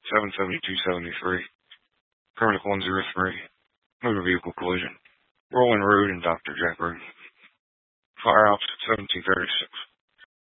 77273. Permanent 103. Motor vehicle collision. Rolling Road and Dr. Jack Road. Fire ops at 1736.